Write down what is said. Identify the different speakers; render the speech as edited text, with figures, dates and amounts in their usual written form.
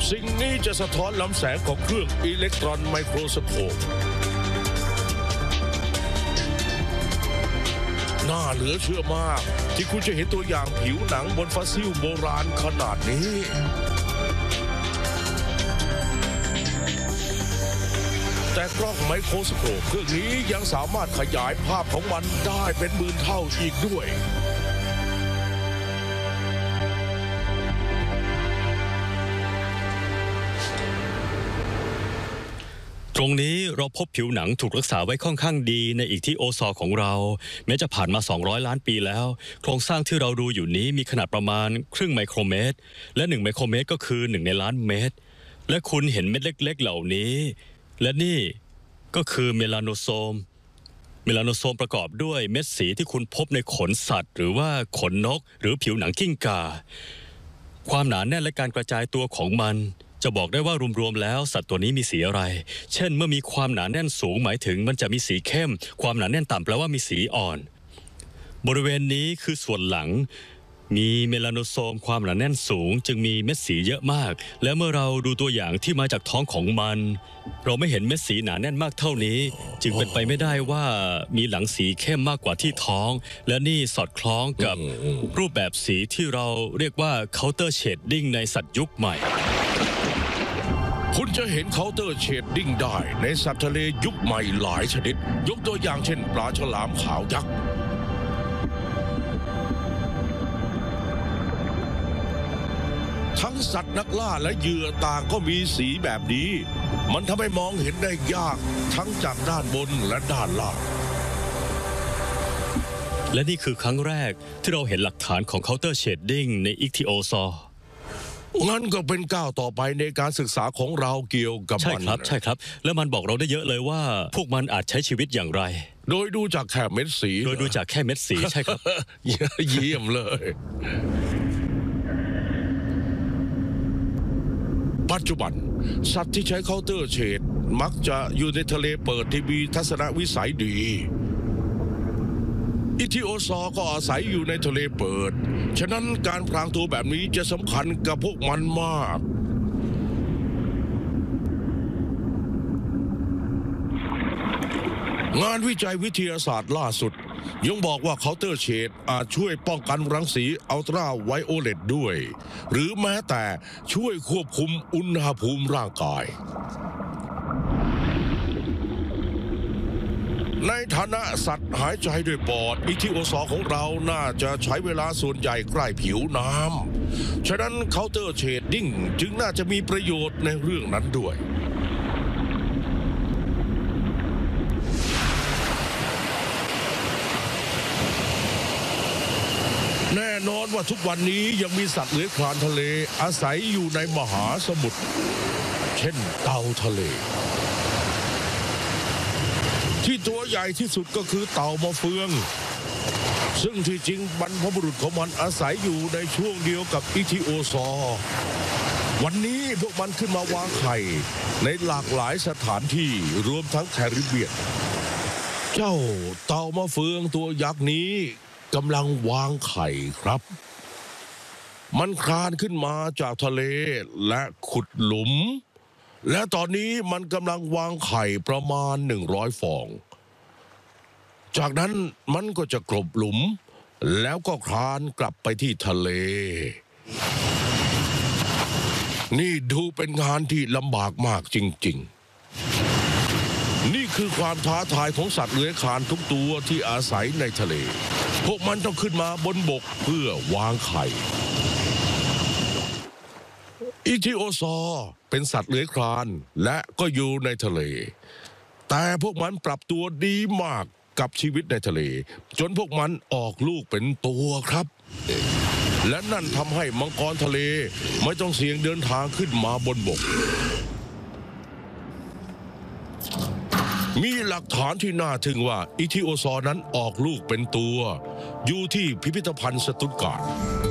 Speaker 1: สิ่งนี้จะสะท้อนลำแสงของเครื่องอิเล็กตรอนไมโครสโคปน่าเหลือเชื่อมากที่คุณจะเห็นตัวอย่างผิวหนังบนฟอสซิลโบราณขนาดนี้แต่กล้องไมโครสโคปเครื่องนี้ยังสามารถขยายภาพของมันได้เป็นหมื่นเท่าอีกด้วย
Speaker 2: ตรงนี้เราพบผิวหนังถูกรักษาไว้ค่อนข้างดีในอีกที่โอซอของเราแม้จะผ่านมา200ล้านปีแล้วโครงสร้างที่เราดูอยู่นี้มีขนาดประมาณครึ่งไมโครเมตรและ1ไมโครเมตรก็คือ1ในล้านเมตรและคุณเห็นเม็ดเล็กๆเหล่านี้และนี่ก็คือเมลาโนโซมประกอบด้วยเม็ดสีที่คุณพบในขนสัตว์หรือว่าขนนกหรือผิวหนังกิ้งก่าความหนาแน่นและการกระจายตัวของมันจะบอกได้ว่ารวมๆแล้วสัตว์ตัวนี้มีสีอะไรเช่นเมื่อมีความหนาแน่นสูงหมายถึงมันจะมีสีเข้มความหนาแน่นต่ำแปลว่ามีสีอ่อนบริเวณนี้คือส่วนหลังมีเมลาโนโซมความหนาแน่นสูงจึงมีเม็ดสีเยอะมากและเมื่อเราดูตัวอย่างที่มาจากท้องของมันเราไม่เห็นเม็ดสีหนาแน่นมากเท่านี้จึงเป็นไปไม่ได้ว่ามีหลังสีเข้มมากกว่าที่ท้องและนี่สอดคล้องกับรูปแบบสีที่เราเรียกว่าเคาน์เตอร์เชดดิ้งในสัตว์ยุคใหม่
Speaker 1: คุณจะเห็นเคาน์เตอร์เชดดิ้งได้ในสัตว์ทะเลยุคใหม่หลายชนิดยกตัวอย่างเช่นปลาฉลามขาวยักษ์ทั้งสัตว์นักล่าและเหยื่อต่างก็มีสีแบบนี้มันทำให้มองเห็นได้ยากทั้งจากด้านบนและด้านล่าง
Speaker 2: และนี่คือครั้งแรกที่เราเห็นหลักฐานของเคาน์เตอร์เชดดิ้งในอิคทิโอซอร์
Speaker 1: งั้นก็เป็นก้าวต่อไปในการศึกษาของเราเกี่ยวกับมัน
Speaker 2: ใช่ครับแล้วมันบอกเราได้เยอะเลยว่าพวกมันอาจใช้ชีวิตอย่างไร
Speaker 1: โดยดูจากแค่เม็ดสี
Speaker 2: ใช่ครับ
Speaker 1: เยี่ยมเลยปัจจุบันสัตว์ที่ใช้เคาน์เตอร์เชดมักจะอยู่ในทะเลเปิดที่มีทัศนวิสัยดีอิทิโอซอร์ก็อาศัยอยู่ในทะเลเปิดฉะนั้นการพรางตัวแบบนี้จะสำคัญกับพวกมันมากงานวิจัยวิทยาศาสตร์ล่าสุดยังบอกว่าเคาน์เตอร์เชดอาจช่วยป้องกันรังสีอัลตราไวโอเลตด้วยหรือแม้แต่ช่วยควบคุมอุณหภูมิร่างกายในฐานะสัตว์หายใจด้วยปอดอิทิโอซอร์ของเราน่าจะใช้เวลาส่วนใหญ่ใกล้ผิวน้ำฉะนั้นเคาน์เตอร์เชดดิ้งจึงน่าจะมีประโยชน์ในเรื่องนั้นด้วยแน่นอนว่าทุกวันนี้ยังมีสัตว์เลื้อยคลานทะเลอาศัยอยู่ในมหาสมุทรเช่นเต่าทะเลที่ตัวใหญ่ที่สุดก็คือเต่ามะเฟืองซึ่งที่จริงบรรพบุรุษของมันอาศัยอยู่ในช่วงเดียวกับอิทิโอซอร์วันนี้พวกมันขึ้นมาวางไข่ในหลากหลายสถานที่รวมทั้งแคริบเบียนเจ้าเต่ามะเฟืองตัวยักษ์นี้กำลังวางไข่ครับมันคลานขึ้นมาจากทะเลและขุดหลุมและตอนนี้มันกำลังวางไข่ประมาณ100 ฟองจากนั้นมันก็จะกลบหลุมแล้วก็คลานกลับไปที่ทะเลนี่ดูเป็นงานที่ลำบากมากจริงๆนี่คือความท้าทายของสัตว์เลื้อยคลานทุกตัวที่อาศัยในทะเลพวกมันต้องขึ้นมาบนบกเพื่อวางไข่อิทิโอซอร์เป็นสัตว์เลื้อยคลานและก็อยู่ในทะเลแต่พวกมันปรับตัวดีมากกับชีวิตในทะเลจนพวกมันออกลูกเป็นตัวครับและนั่นทำให้มังกรทะเลไม่ต้องเสี่ยงเดินทางขึ้นมาบนบกมีหลักฐานที่น่าทึ่งว่าอิทิโอซอร์นั้นออกลูกเป็นตัวอยู่ที่พิพิธภัณฑ์สตุตการ์ด